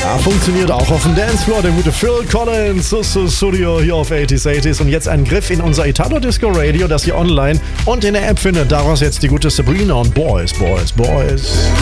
Ja, funktioniert auch auf dem Dancefloor. Der gute Phil Collins, Studio hier auf 80s. Und jetzt ein Griff in unser Italo Disco Radio, das ihr online und in der App findet. Daraus jetzt die gute Sabrina und Boys.